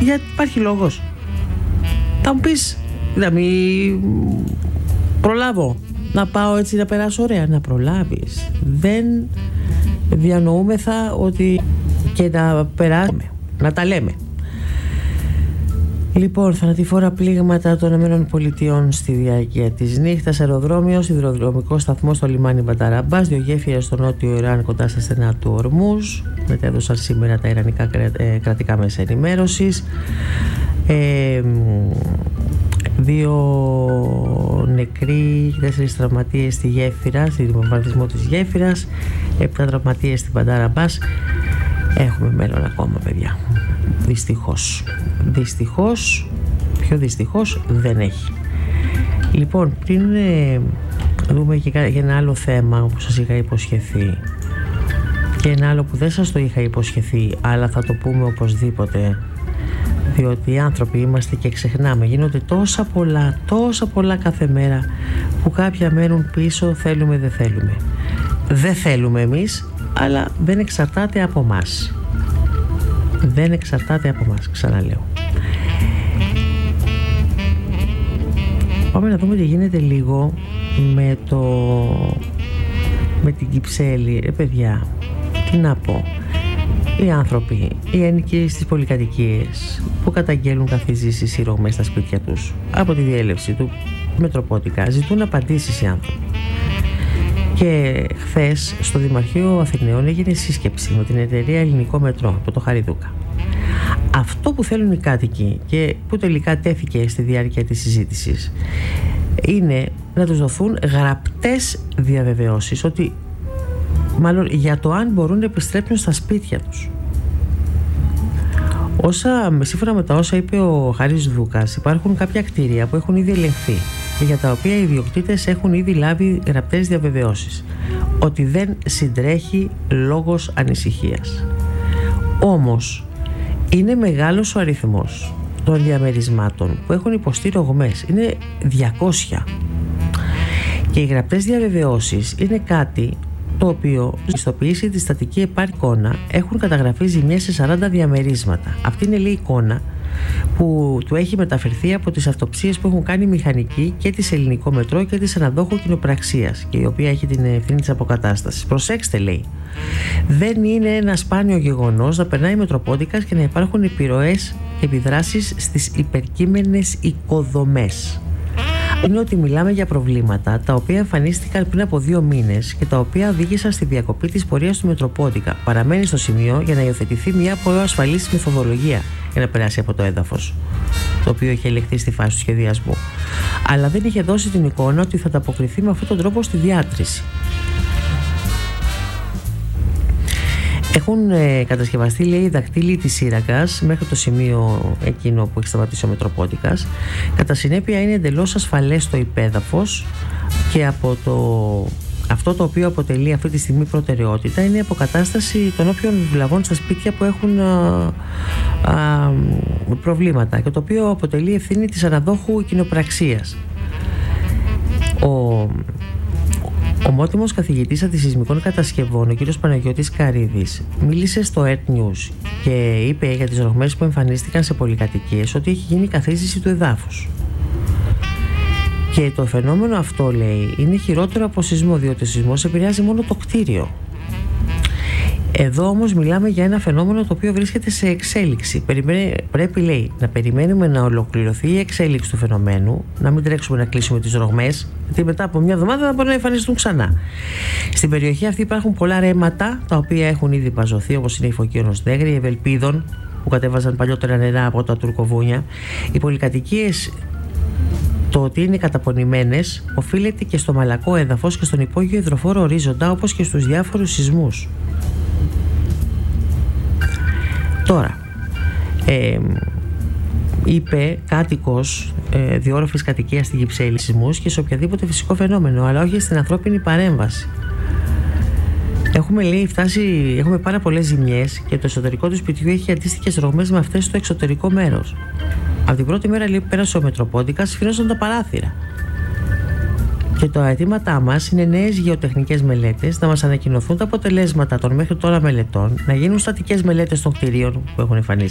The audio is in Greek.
Γιατί υπάρχει λόγος? Θα μου πεις, να μην προλάβω να πάω έτσι να περάσω ωραία? Να προλάβεις. Δεν διανοούμεθα ότι και να περάσουμε, να τα λέμε. Λοιπόν, θανατηφόρα πλήγματα των ΗΠΑ στη διάρκεια της νύχτας. Αεροδρόμιο, σιδηροδρομικό σταθμό στο λιμάνι Μπανταρ Αμπάς. 2 γέφυρες στο νότιο Ιράν κοντά στα στενά του Ορμούζ. Μετέδωσαν σήμερα τα ιρανικά κρατικά μέσα ενημέρωσης. 2 νεκροί, 4 τραυματίες στη γέφυρα, στη βομβαρδισμό της γέφυρας. 7 τραυματίες στην Μπανταρ Αμπάς. Έχουμε μέλλον ακόμα, παιδιά. Δυστυχώς, πιο δυστυχώς δεν έχει. Λοιπόν, πριν δούμε και για ένα άλλο θέμα που σας είχα υποσχεθεί, και ένα άλλο που δεν σας το είχα υποσχεθεί, αλλά θα το πούμε οπωσδήποτε, διότι οι άνθρωποι είμαστε και ξεχνάμε. Γίνονται τόσα πολλά κάθε μέρα, που κάποια μένουν πίσω, θέλουμε δεν θέλουμε. Δεν θέλουμε εμείς, αλλά δεν εξαρτάται από μας. Δεν εξαρτάται από μας, ξαναλέω. Πάμε να δούμε τι γίνεται λίγο με την Κυψέλη. Παιδιά, τι να πω. Οι άνθρωποι, οι ένοικοι στις πολυκατοικίες που καταγγέλνουν καθιζήσεις σειρρωμές στα σπίτια τους από τη διέλευση του Μετροπότικα, ζητούν απαντήσεις οι άνθρωποι. Και χθες στο Δημαρχείο Αθηναίων έγινε σύσκεψη με την εταιρεία Ελληνικό Μετρό από το Χαριδούκα. Αυτό που θέλουν οι κάτοικοι και που τελικά τέθηκε στη διάρκεια της συζήτησης είναι να τους δοθούν γραπτές διαβεβαιώσεις ότι, μάλλον για το αν μπορούν να επιστρέψουν στα σπίτια τους. Σύμφωνα με τα όσα είπε ο Χάρης Δούκας, υπάρχουν κάποια κτίρια που έχουν ήδη ελεγχθεί και για τα οποία οι ιδιοκτήτες έχουν ήδη λάβει γραπτές διαβεβαιώσεις ότι δεν συντρέχει λόγος ανησυχίας. Όμως είναι μεγάλος ο αριθμός των διαμερισμάτων που έχουν υποστεί ρογμές. Είναι 200. Και οι γραπτές διαβεβαιώσεις είναι κάτι το οποίο πιστοποιήσει τη στατική επάρκωνα. Έχουν καταγραφεί ζημιές σε 40 διαμερίσματα. Αυτή είναι, λέει, εικόνα που του έχει μεταφερθεί από τις αυτοψίες που έχουν κάνει οι μηχανικοί και της Ελληνικό Μετρό και της αναδόχου κοινοπραξίας, και η οποία έχει την ευθύνη της αποκατάστασης. Προσέξτε, λέει, δεν είναι ένα σπάνιο γεγονός να περνάει Μετροπότικας και να υπάρχουν επιρροές και επιδράσεις στις υπερκείμενες οικοδομές. Είναι ότι μιλάμε για προβλήματα τα οποία εμφανίστηκαν πριν από 2 μήνες και τα οποία οδήγησαν στη διακοπή της πορείας του Μετροπότικα. Παραμένει στο σημείο για να υιοθετηθεί μια πιο ασφαλής μεθοδολογία για να περάσει από το έδαφος, το οποίο είχε ελεγχθεί στη φάση του σχεδιασμού. Αλλά δεν είχε δώσει την εικόνα ότι θα ανταποκριθεί με αυτόν τον τρόπο στη διάτρηση. Έχουν κατασκευαστεί, λέει, δακτύλοι της σύραγγας μέχρι το σημείο εκείνο που έχει σταματήσει ο Μετροπότικας. Κατά συνέπεια είναι εντελώς ασφαλές το υπέδαφος και από αυτό το οποίο αποτελεί αυτή τη στιγμή προτεραιότητα είναι η αποκατάσταση των όποιων βλαβών στα σπίτια που έχουν προβλήματα, και το οποίο αποτελεί ευθύνη της αναδόχου κοινοπραξίας. Ο μότιμος καθηγητής αντισυσμικών κατασκευών, ο κ. Παναγιώτης Καρύδης, μίλησε στο Earth News και είπε για τις ρογμές που εμφανίστηκαν σε πολυκατοικίες ότι έχει γίνει καθίζηση του εδάφους. Και το φαινόμενο αυτό, λέει, είναι χειρότερο από σεισμό, διότι ο σεισμός επηρεάζει μόνο το κτίριο. Εδώ όμως μιλάμε για ένα φαινόμενο το οποίο βρίσκεται σε εξέλιξη. Πρέπει, λέει, να περιμένουμε να ολοκληρωθεί η εξέλιξη του φαινομένου, να μην τρέξουμε να κλείσουμε τις ρογμές, γιατί μετά από μια εβδομάδα θα μπορούν να εμφανιστούν ξανά. Στην περιοχή αυτή υπάρχουν πολλά ρέματα τα οποία έχουν ήδη παζωθεί, όπως είναι η Φωκίωνος Νέγρη, η Ευελπίδων, που κατέβαζαν παλιότερα νερά από τα τουρκοβούνια. Οι πολυκατοικίες, το ότι είναι καταπονημένες, οφείλεται και στο μαλακό έδαφος και στον υπόγειο υδροφόρο ορίζοντα, όπως και στους διάφορους σεισμούς. Τώρα, είπε κάτοικος διόρροφης κατοικίας στην Κυψέλη, σεισμούς και σε οποιαδήποτε φυσικό φαινόμενο, αλλά όχι στην ανθρώπινη παρέμβαση. Έχουμε πάρα πολλές ζημιές και το εσωτερικό του σπιτιού έχει αντίστοιχες ρογμές με αυτές στο εξωτερικό μέρος. Από την πρώτη μέρα, λέει, που πέρασε ο Μετροπότικας, σφυρώσαν τα παράθυρα. Και τα αιτήματά μας είναι νέες γεωτεχνικές μελέτες, να μας ανακοινωθούν τα αποτελέσματα των μέχρι τώρα μελετών, να γίνουν στατικές μελέτες των κτηρίων που έχουν εμφανίσει